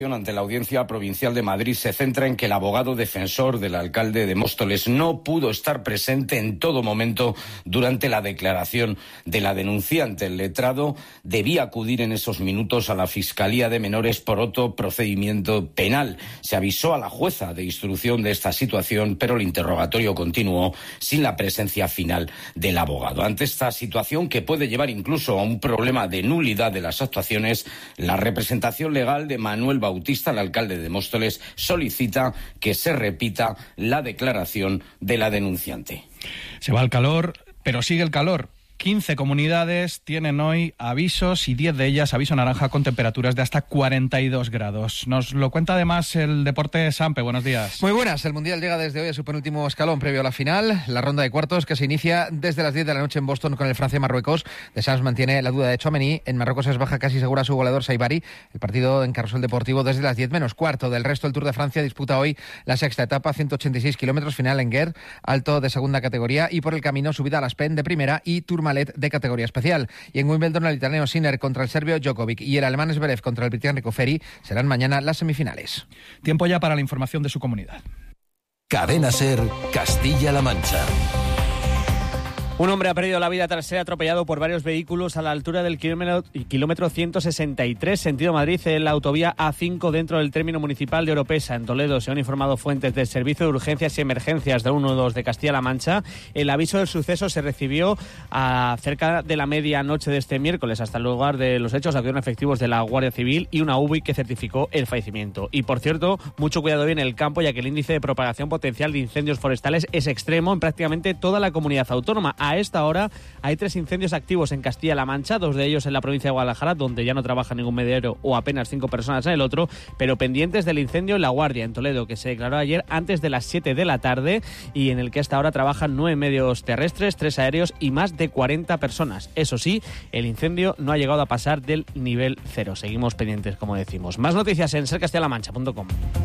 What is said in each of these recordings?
Ante la Audiencia Provincial de Madrid se centra en que el abogado defensor del alcalde de Móstoles no pudo estar presente en todo momento durante la declaración de la denunciante. El letrado debía acudir en esos minutos a la Fiscalía de Menores por otro procedimiento penal. Se avisó a la jueza de instrucción de esta situación, pero el interrogatorio continuó sin la presencia final del abogado. Ante esta situación, que puede llevar incluso a un problema de nulidad de las actuaciones, la representación legal de Manuel Bautista, el alcalde de Móstoles, solicita que se repita la declaración de la denunciante. Se va el calor, pero sigue el calor. 15 comunidades tienen hoy avisos y 10 de ellas aviso naranja con temperaturas de hasta 42 grados. Nos lo cuenta además el Deporte Sampe. Buenos días. Muy buenas. El Mundial llega desde hoy a su penúltimo escalón previo a la final, la ronda de cuartos que se inicia desde las 10 de la noche en Boston con el Francia-Marruecos. Deschamps mantiene la duda de Tchouaméni. En Marruecos es baja casi segura su goleador Saibari. El partido en Carrusel Deportivo desde las 10 menos cuarto. Del resto, el Tour de Francia disputa hoy la sexta etapa, 186 kilómetros, final en Guer, alto de segunda categoría, y por el camino subida a las Pen de primera y Tourmalet de categoría especial. Y en Wimbledon, el italiano Sinner contra el serbio Djokovic y el alemán Zverev contra el británico Ferry serán mañana las semifinales. Tiempo ya para la información de su comunidad. Cadena SER, Castilla-La Mancha. Un hombre ha perdido la vida tras ser atropellado por varios vehículos a la altura del kilómetro 163, sentido Madrid, en la autovía A5 dentro del término municipal de Oropesa, en Toledo. Se han informado fuentes del Servicio de Urgencias y Emergencias del 112 de Castilla-La Mancha. El aviso del suceso se recibió cerca de la medianoche de este miércoles. Hasta el lugar de los hechos acudieron efectivos de la Guardia Civil y una UBI que certificó el fallecimiento. Y, por cierto, mucho cuidado hoy en el campo, ya que el índice de propagación potencial de incendios forestales es extremo en prácticamente toda la comunidad autónoma. A esta hora hay 3 incendios activos en Castilla-La Mancha, 2 de ellos en la provincia de Guadalajara, donde ya no trabaja ningún medidero o apenas 5 personas en el otro, pero pendientes del incendio en La Guardia, en Toledo, que se declaró ayer antes de las 7 de la tarde y en el que hasta ahora trabajan 9 medios terrestres, 3 aéreos y más de 40 personas. Eso sí, el incendio no ha llegado a pasar del nivel 0. Seguimos pendientes, como decimos. Más noticias en sercastellalamancha.com.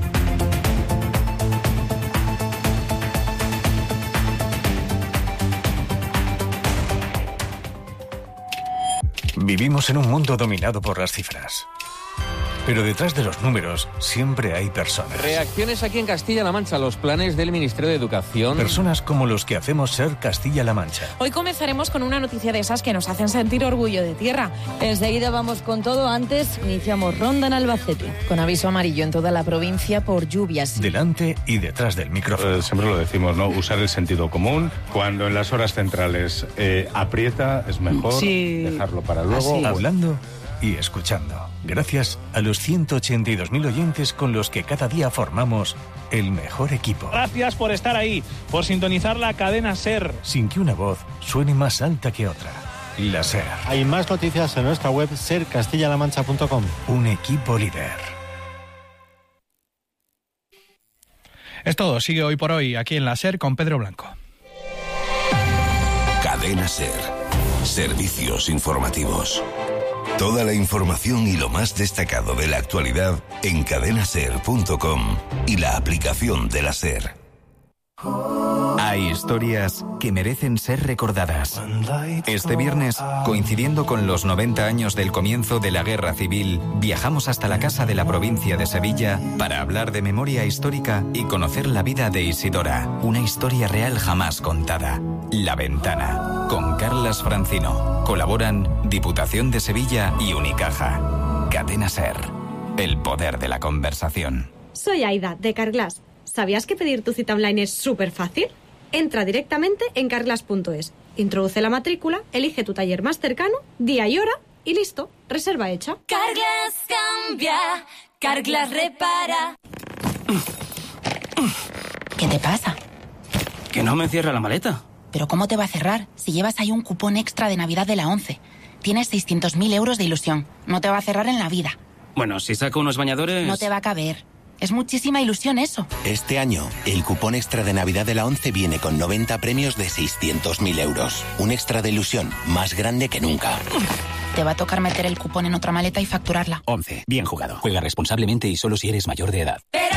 Vivimos en un mundo dominado por las cifras. Pero detrás de los números siempre hay personas. Reacciones aquí en Castilla-La Mancha a los planes del Ministerio de Educación. Personas como los que hacemos SER Castilla-La Mancha. Hoy comenzaremos con una noticia de esas que nos hacen sentir orgullo de tierra. Enseguida vamos con todo. Antes iniciamos ronda en Albacete, con aviso amarillo en toda la provincia por lluvias. Delante y detrás del micrófono. Siempre lo decimos, ¿no? Usar el sentido común. Cuando en las horas centrales aprieta, es mejor dejarlo para luego. Hablando y escuchando. Gracias a los 182.000 oyentes con los que cada día formamos el mejor equipo. Gracias por estar ahí, por sintonizar la cadena SER. Sin que una voz suene más alta que otra. La SER. Hay más noticias en nuestra web sercastillalamancha.com. Un equipo líder. Es todo, sigue Hoy por Hoy aquí en la SER con Pedro Blanco. Cadena SER. Servicios informativos. Toda la información y lo más destacado de la actualidad en cadenaser.com y la aplicación de la SER. Hay historias que merecen ser recordadas. Este viernes, coincidiendo con los 90 años del comienzo de la Guerra Civil, viajamos hasta la Casa de la Provincia de Sevilla para hablar de memoria histórica y conocer la vida de Isidora, una historia real jamás contada. La Ventana, con Carlas Francino. Colaboran Diputación de Sevilla y Unicaja. Cadena SER, el poder de la conversación. Soy Aida, de Carglass. ¿Sabías que pedir tu cita online es súper fácil? Entra directamente en carglass.es, introduce la matrícula, elige tu taller más cercano, día y hora y listo, reserva hecha. Carglass cambia, Carglass repara. ¿Qué te pasa? Que no me cierra la maleta. ¿Pero cómo te va a cerrar si llevas ahí un cupón extra de Navidad de la 11? Tienes 600.000 euros de ilusión. No te va a cerrar en la vida. Bueno, si saco unos bañadores... No te va a caber. Es muchísima ilusión eso. Este año, el cupón extra de Navidad de la 11 viene con 90 premios de 600.000 euros. Un extra de ilusión más grande que nunca. Te va a tocar meter el cupón en otra maleta y facturarla. 11. Bien jugado. Juega responsablemente y solo si eres mayor de edad.